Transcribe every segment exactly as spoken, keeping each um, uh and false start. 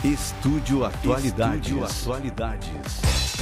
Estúdio Atualidades. Estúdio Atualidades.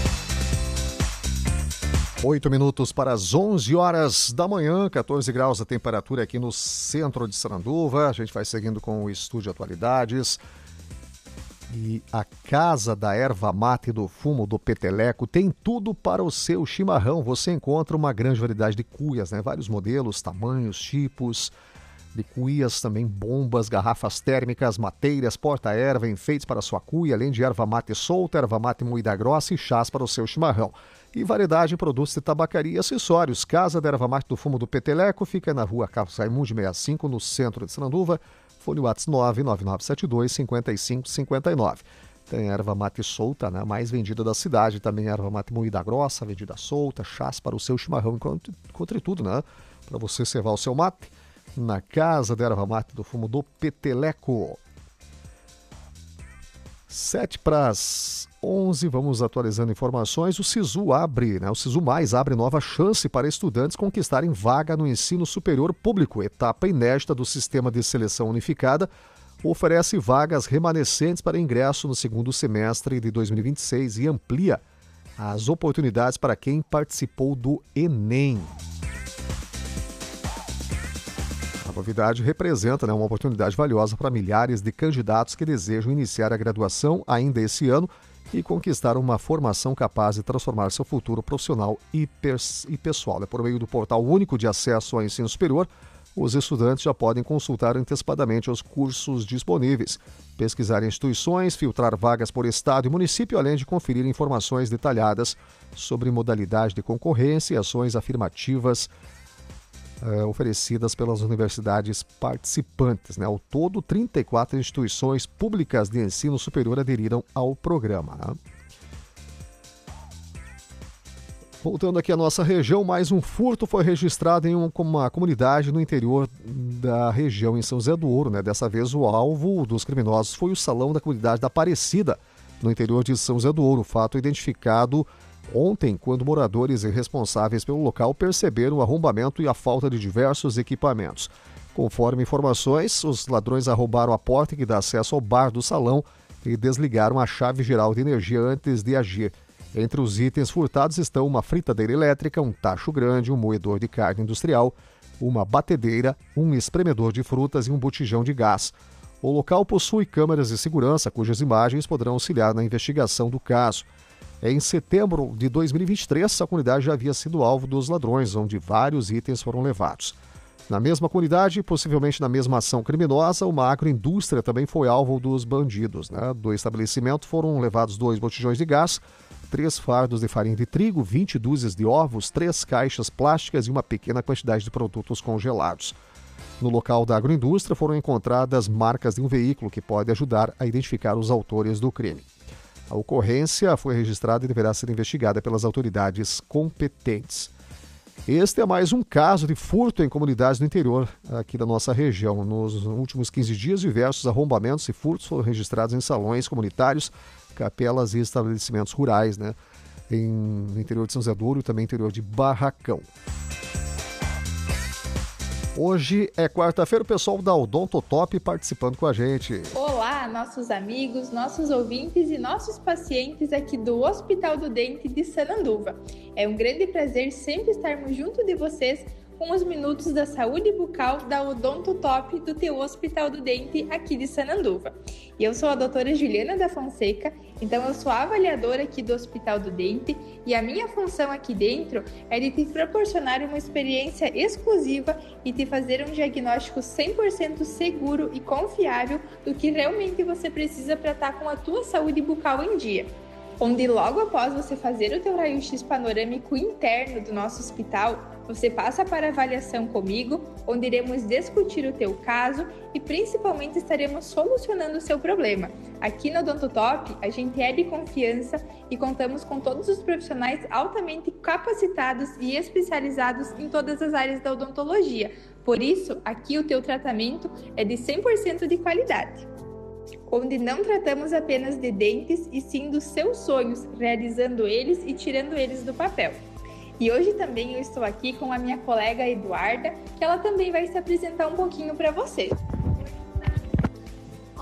Oito minutos para as onze horas da manhã, quatorze graus a temperatura aqui no centro de Sananduva. A gente vai seguindo com o Estúdio Atualidades. E a Casa da Erva Mate do Fumo do Peteleco tem tudo para o seu chimarrão. Você encontra uma grande variedade de cuias, né? Vários modelos, tamanhos, tipos de cuias, também bombas, garrafas térmicas, mateiras, porta-erva, enfeites para sua cuia, além de erva mate solta, erva mate moída grossa e chás para o seu chimarrão. E variedade em produtos de tabacaria e acessórios. Casa da Erva Mate do Fumo do Peteleco fica na rua Carlos Raimundo sessenta e cinco, no centro de Sananduva. Fone WhatsApp nove nove nove sete dois cinco cinco cinco nove. Tem erva mate solta, né, mais vendida da cidade. Também erva mate moída grossa, vendida solta, chás para o seu chimarrão. Encontre, encontre tudo, né? Para você servar o seu mate na Casa da Erva Mate do Fumo do Peteleco. Sete para as onze, vamos atualizando informações. O SISU abre, né? O SISU Mais abre nova chance para estudantes conquistarem vaga no ensino superior público. Etapa inédita do Sistema de Seleção Unificada oferece vagas remanescentes para ingresso no segundo semestre de dois mil e vinte e seis e amplia as oportunidades para quem participou do Enem. A novidade representa, né, uma oportunidade valiosa para milhares de candidatos que desejam iniciar a graduação ainda esse ano e conquistar uma formação capaz de transformar seu futuro profissional e, pers- e pessoal. Por meio do Portal Único de Acesso ao Ensino Superior, os estudantes já podem consultar antecipadamente os cursos disponíveis, pesquisar instituições, filtrar vagas por estado e município, além de conferir informações detalhadas sobre modalidade de concorrência e ações afirmativas Uh, oferecidas pelas universidades participantes, né? Ao todo, trinta e quatro instituições públicas de ensino superior aderiram ao programa. Né? Voltando aqui à nossa região, mais um furto foi registrado em uma comunidade no interior da região, em São José do Ouro. Né? Dessa vez, o alvo dos criminosos foi o salão da comunidade da Aparecida, no interior de São José do Ouro. O fato identificado ontem, quando moradores e responsáveis pelo local perceberam o arrombamento e a falta de diversos equipamentos. Conforme informações, os ladrões arrombaram a porta que dá acesso ao bar do salão e desligaram a chave geral de energia antes de agir. Entre os itens furtados estão uma fritadeira elétrica, um tacho grande, um moedor de carne industrial, uma batedeira, um espremedor de frutas e um botijão de gás. O local possui câmeras de segurança, cujas imagens poderão auxiliar na investigação do caso. Em setembro de dois mil e vinte e três, a comunidade já havia sido alvo dos ladrões, onde vários itens foram levados. Na mesma comunidade, possivelmente na mesma ação criminosa, uma agroindústria também foi alvo dos bandidos. Né? Do estabelecimento foram levados dois botijões de gás, três fardos de farinha de trigo, vinte dúzias de ovos, três caixas plásticas e uma pequena quantidade de produtos congelados. No local da agroindústria foram encontradas marcas de um veículo que pode ajudar a identificar os autores do crime. A ocorrência foi registrada e deverá ser investigada pelas autoridades competentes. Este é mais um caso de furto em comunidades do interior aqui da nossa região. Nos últimos quinze dias, diversos arrombamentos e furtos foram registrados em salões comunitários, capelas e estabelecimentos rurais, né? Em, no interior de São José do Ouro e também no interior de Barracão. Hoje é quarta-feira, o pessoal da Odontotop participando com a gente. Olá, nossos amigos, nossos ouvintes e nossos pacientes aqui do Hospital do Dente de Sananduva. É um grande prazer sempre estarmos junto de vocês com os minutos da saúde bucal da Odontotop do teu Hospital do Dente aqui de Sananduva. E eu sou a doutora Juliana da Fonseca, então eu sou a avaliadora aqui do Hospital do Dente e a minha função aqui dentro é de te proporcionar uma experiência exclusiva e te fazer um diagnóstico cem por cento seguro e confiável do que realmente você precisa para estar com a tua saúde bucal em dia. Onde logo após você fazer o teu raio-x panorâmico interno do nosso hospital, você passa para avaliação comigo, onde iremos discutir o teu caso e principalmente estaremos solucionando o seu problema. Aqui no Odontotop, a gente é de confiança e contamos com todos os profissionais altamente capacitados e especializados em todas as áreas da odontologia. Por isso, aqui o teu tratamento é de cem por cento de qualidade. Onde não tratamos apenas de dentes e sim dos seus sonhos, realizando eles e tirando eles do papel. E hoje também eu estou aqui com a minha colega Eduarda, que ela também vai se apresentar um pouquinho para você.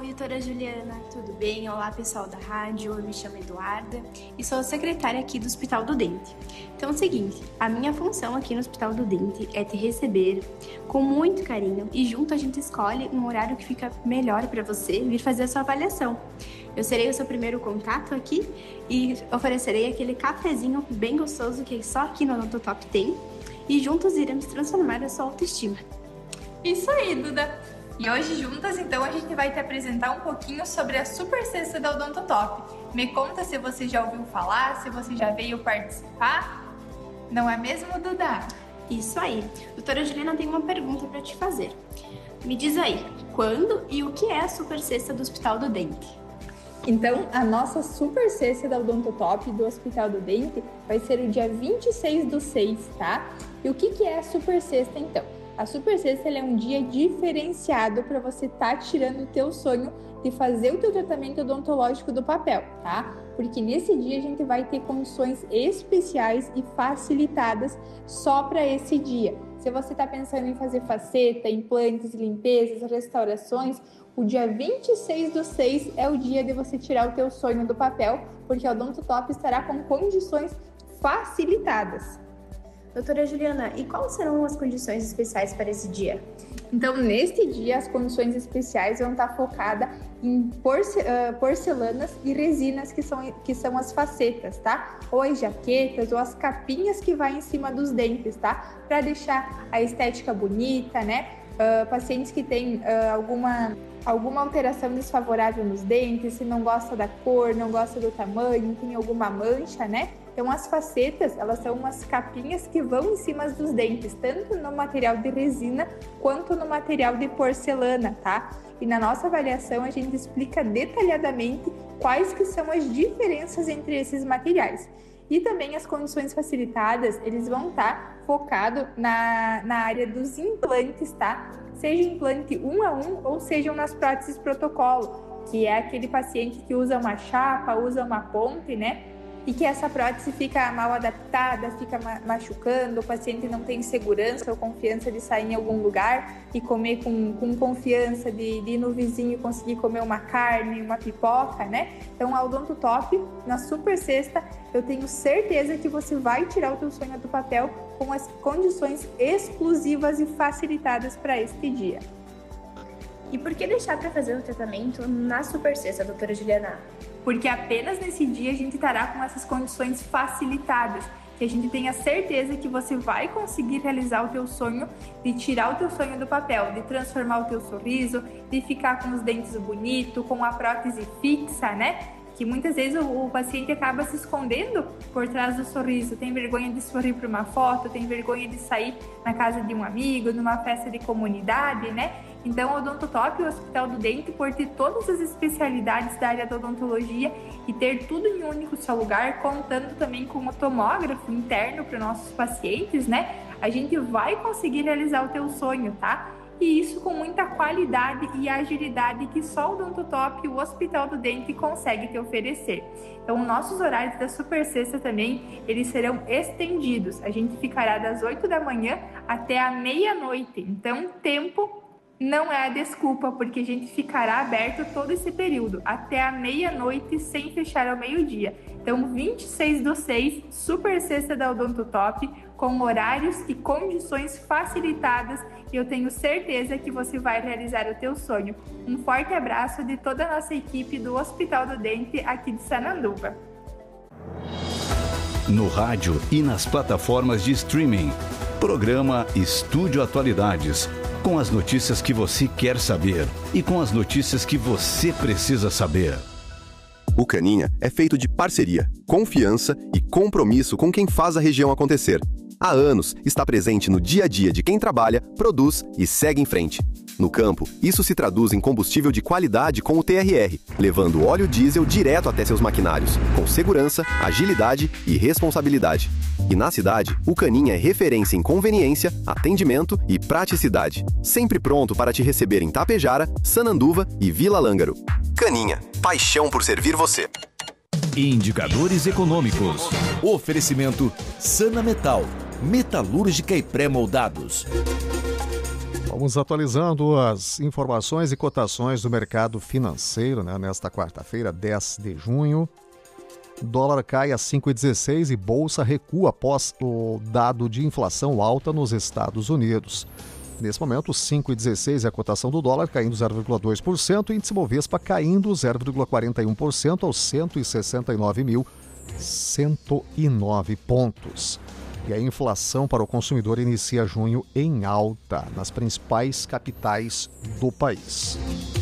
Oi, doutora Juliana, tudo bem? Olá, pessoal da rádio, eu me chamo Eduarda e sou secretária aqui do Hospital do Dente. Então é o seguinte, a minha função aqui no Hospital do Dente é te receber com muito carinho e junto a gente escolhe um horário que fica melhor para você vir fazer a sua avaliação. Eu serei o seu primeiro contato aqui e oferecerei aquele cafezinho bem gostoso que só aqui no Odontotop tem e juntos iremos transformar a sua autoestima. Isso aí, Duda! E hoje juntas, então, a gente vai te apresentar um pouquinho sobre a Super Sexta da Odontotop. Me conta se você já ouviu falar, se você já veio participar. Não é mesmo, Duda? Isso aí. Doutora Juliana, tem uma pergunta para te fazer. Me diz aí, quando e o que é a Super Sexta do Hospital do Dente? Então, a nossa Super Sexta da Odontotop do Hospital do Dente vai ser o dia vinte e seis do seis, tá? E o que, que é a Super Sexta, então? A Super Sexta é um dia diferenciado para você estar tá tirando o teu sonho de fazer o teu tratamento odontológico do papel, tá? Porque nesse dia a gente vai ter condições especiais e facilitadas só para esse dia. Se você está pensando em fazer faceta, implantes, limpezas, restaurações, o dia vinte e seis do seis é o dia de você tirar o teu sonho do papel, porque a Odontotop estará com condições facilitadas. Doutora Juliana, e quais serão as condições especiais para esse dia? Então, neste dia, as condições especiais vão estar focadas em porce- uh, porcelanas e resinas, que são, que são as facetas, tá? Ou as jaquetas, ou as capinhas que vai em cima dos dentes, tá? Para deixar a estética bonita, né? Uh, pacientes que têm uh, alguma, alguma alteração desfavorável nos dentes, se não gosta da cor, não gosta do tamanho, tem alguma mancha, né? Então, as facetas, elas são umas capinhas que vão em cima dos dentes, tanto no material de resina quanto no material de porcelana, tá? E na nossa avaliação, a gente explica detalhadamente quais que são as diferenças entre esses materiais. E também as condições facilitadas, eles vão estar focados na, na área dos implantes, tá? Seja implante um a um ou sejam nas próteses protocolo, que é aquele paciente que usa uma chapa, usa uma ponte, né? E que essa prótese fica mal adaptada, fica machucando, o paciente não tem segurança ou confiança de sair em algum lugar e comer com, com confiança, de, de ir no vizinho e conseguir comer uma carne, uma pipoca, né? Então, a Odontotop, na Super Sexta, eu tenho certeza que você vai tirar o teu sonho do papel com as condições exclusivas e facilitadas para este dia. E por que deixar para fazer o tratamento na Super Sexta, doutora Juliana? Porque apenas nesse dia a gente estará com essas condições facilitadas, que a gente tenha certeza que você vai conseguir realizar o teu sonho de tirar o teu sonho do papel, de transformar o teu sorriso, de ficar com os dentes bonitos, com a prótese fixa, né? Que muitas vezes o, o paciente acaba se escondendo por trás do sorriso, tem vergonha de sorrir para uma foto, tem vergonha de sair na casa de um amigo, numa festa de comunidade, né? Então, o Odontotop, o Hospital do Dente, por ter todas as especialidades da área da odontologia e ter tudo em um único só lugar, contando também com o tomógrafo interno para os nossos pacientes, né? A gente vai conseguir realizar o teu sonho, tá? E isso com muita qualidade e agilidade que só o Odontotop e o Hospital do Dente consegue te oferecer. Então, nossos horários da Super Sexta também, eles serão estendidos. A gente ficará das oito da manhã até a meia-noite. Então, tempo não é a desculpa, porque a gente ficará aberto todo esse período, até a meia-noite, sem fechar ao meio-dia. Então, vinte e seis do seis, Super Sexta da Odontotop, com horários e condições facilitadas, e eu tenho certeza que você vai realizar o teu sonho. Um forte abraço de toda a nossa equipe do Hospital do Dente aqui de Sananduva. No rádio e nas plataformas de streaming. Programa Estúdio Atualidades. Com as notícias que você quer saber e com as notícias que você precisa saber. O Caninha é feito de parceria, confiança e compromisso com quem faz a região acontecer. Há anos está presente no dia a dia de quem trabalha, produz e segue em frente. No campo, isso se traduz em combustível de qualidade com o T R R, levando óleo diesel direto até seus maquinários, com segurança, agilidade e responsabilidade. E na cidade, o Caninha é referência em conveniência, atendimento e praticidade. Sempre pronto para te receber em Tapejara, Sananduva e Vila Lângaro. Caninha, paixão por servir você. Indicadores econômicos. Oferecimento Sana Metal, metalúrgica e pré-moldados. Vamos atualizando as informações e cotações do mercado financeiro, né? Nesta quarta-feira, dez de junho. Dólar cai a cinco reais e dezesseis centavos e bolsa recua após o dado de inflação alta nos Estados Unidos. Nesse momento, cinco reais e dezesseis centavos é a cotação do dólar, caindo zero vírgula dois por cento, e índice Bovespa caindo zero vírgula quarenta e um por cento aos cento e sessenta e nove mil cento e nove pontos. E a inflação para o consumidor inicia junho em alta nas principais capitais do país.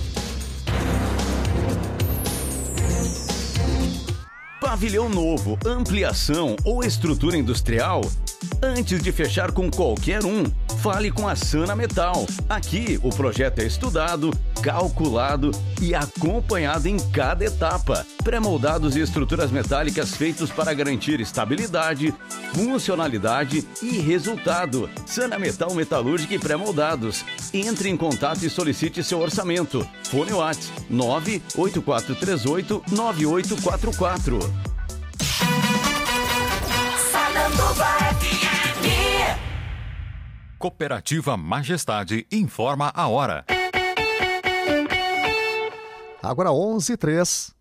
Pavilhão novo, ampliação ou estrutura industrial? Antes de fechar com qualquer um, fale com a Sana Metal. Aqui, o projeto é estudado, calculado e acompanhado em cada etapa. Pré-moldados e estruturas metálicas feitos para garantir estabilidade, funcionalidade e resultado. Sana Metal Metalúrgica e Pré-moldados. Entre em contato e solicite seu orçamento. Fone WhatsApp nove oito quatro três oito nove oito quatro quatro. Cooperativa Majestade informa a hora. Agora onze e três.